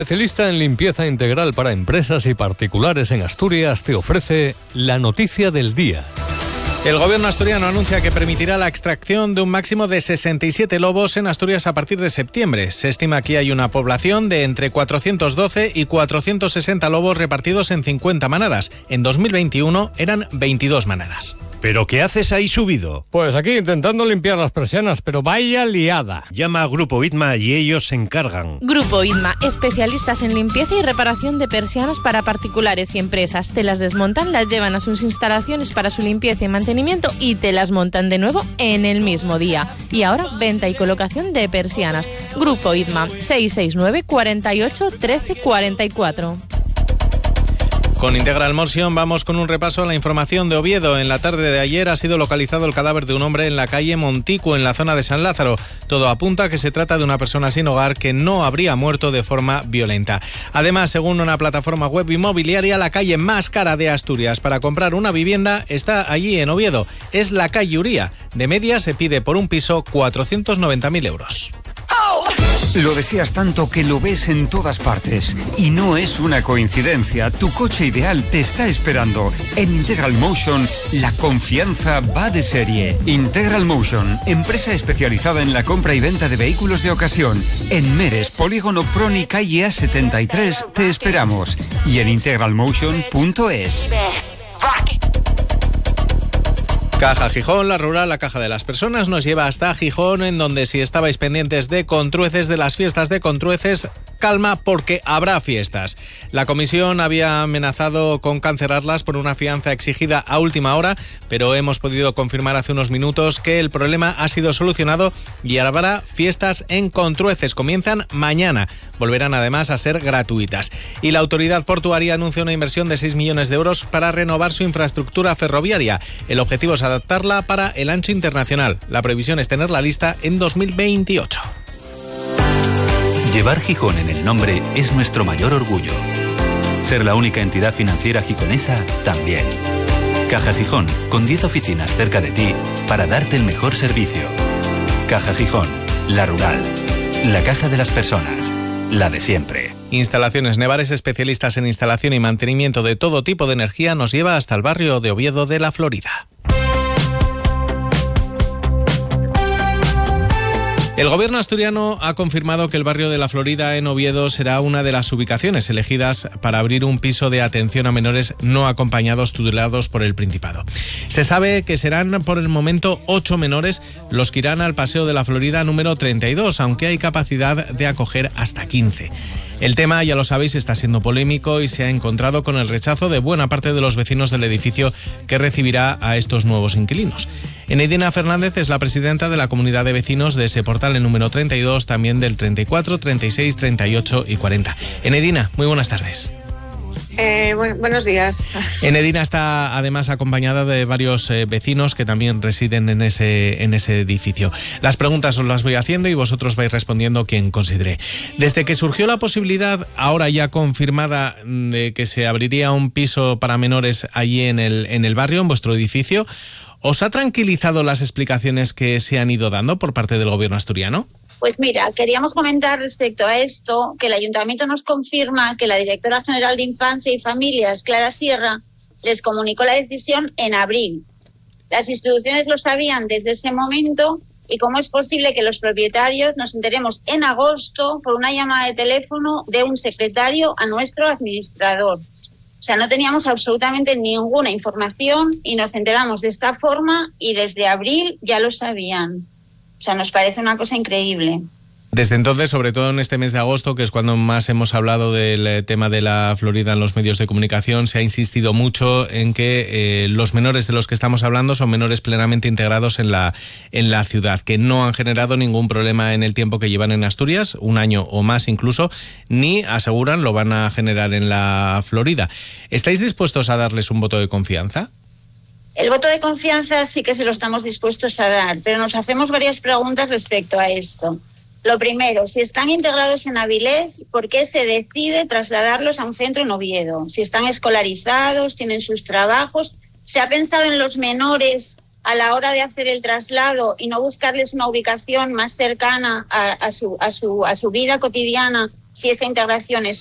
Especialista en limpieza integral para empresas y particulares en Asturias te ofrece la noticia del día. El gobierno asturiano anuncia que permitirá la extracción de un máximo de 67 lobos en Asturias a partir de septiembre. Se estima que hay una población de entre 412 y 460 lobos repartidos en 50 manadas. En 2021 eran 22 manadas. ¿Pero qué haces ahí subido? Pues aquí intentando limpiar las persianas, pero vaya liada. Llama a Grupo ITMA y ellos se encargan. Grupo ITMA, especialistas en limpieza y reparación de persianas para particulares y empresas. Te las desmontan, las llevan a sus instalaciones para su limpieza y mantenimiento y te las montan de nuevo en el mismo día. Y ahora, venta y colocación de persianas. Grupo ITMA, 669 48 13 44. Con Integral Motion vamos con un repaso a la información de Oviedo. En la tarde de ayer ha sido localizado el cadáver de un hombre en la calle Monticu, en la zona de San Lázaro. Todo apunta a que se trata de una persona sin hogar que no habría muerto de forma violenta. Además, según una plataforma web inmobiliaria, la calle más cara de Asturias para comprar una vivienda está allí en Oviedo. Es la calle Uría. De media se pide por un piso 490.000 euros. Lo deseas tanto que lo ves en todas partes. Y no es una coincidencia. Tu coche ideal te está esperando. En Integral Motion, la confianza va de serie. Integral Motion, empresa especializada en la compra y venta de vehículos de ocasión. En Meres, Polígono Proni, calle A73, te esperamos. Y en integralmotion.es. Caja Gijón, la rural, la caja de las personas, nos lleva hasta Gijón, en donde si estabais pendientes de Contrueces, de las fiestas de Contrueces, calma porque habrá fiestas. La comisión había amenazado con cancelarlas por una fianza exigida a última hora, pero hemos podido confirmar hace unos minutos que el problema ha sido solucionado y ahora habrá fiestas en Contrueces. Comienzan mañana. Volverán además a ser gratuitas. Y la autoridad portuaria anuncia una inversión de 6 millones de euros para renovar su infraestructura ferroviaria. El objetivo es adaptarla para el ancho internacional. La previsión es tenerla lista en 2028. Llevar Gijón en el nombre es nuestro mayor orgullo. Ser la única entidad financiera gijonesa también. Caja Gijón, con 10 oficinas cerca de ti para darte el mejor servicio. Caja Gijón, la rural, la caja de las personas, la de siempre. Instalaciones Nevares, especialistas en instalación y mantenimiento de todo tipo de energía, nos lleva hasta el barrio de Oviedo de la Florida. El gobierno asturiano ha confirmado que el barrio de la Florida en Oviedo será una de las ubicaciones elegidas para abrir un piso de atención a menores no acompañados tutelados por el Principado. Se sabe que serán por el momento 8 menores los que irán al Paseo de la Florida número 32, aunque hay capacidad de acoger hasta 15. El tema, ya lo sabéis, está siendo polémico y se ha encontrado con el rechazo de buena parte de los vecinos del edificio que recibirá a estos nuevos inquilinos. Enedina Fernández es la presidenta de la comunidad de vecinos de ese portal, el número 32, también del 34, 36, 38 y 40. Enedina, muy buenas tardes. Buenos días. Enedina está además acompañada de varios vecinos que también residen en ese edificio. Las preguntas os las voy haciendo y vosotros vais respondiendo quien considere. Desde que surgió la posibilidad, ahora ya confirmada, de que se abriría un piso para menores allí en el barrio, en vuestro edificio, ¿os ha tranquilizado las explicaciones que se han ido dando por parte del gobierno asturiano? Pues mira, queríamos comentar respecto a esto que el Ayuntamiento nos confirma que la Directora General de Infancia y Familias, Clara Sierra, les comunicó la decisión en abril. Las instituciones lo sabían desde ese momento y cómo es posible que los propietarios nos enteremos en agosto por una llamada de teléfono de un secretario a nuestro administrador. O sea, no teníamos absolutamente ninguna información y nos enteramos de esta forma y desde abril ya lo sabían. O sea, nos parece una cosa increíble. Desde entonces, sobre todo en este mes de agosto, que es cuando más hemos hablado del tema de la Florida en los medios de comunicación, se ha insistido mucho en que los menores de los que estamos hablando son menores plenamente integrados en la ciudad, que no han generado ningún problema en el tiempo que llevan en Asturias, un año o más incluso, ni aseguran lo van a generar en la Florida. ¿Estáis dispuestos a darles un voto de confianza? El voto de confianza sí que se lo estamos dispuestos a dar, pero nos hacemos varias preguntas respecto a esto. Lo primero, si están integrados en Avilés, ¿por qué se decide trasladarlos a un centro en Oviedo? Si están escolarizados, tienen sus trabajos, ¿se ha pensado en los menores a la hora de hacer el traslado y no buscarles una ubicación más cercana a su vida cotidiana si esa integración es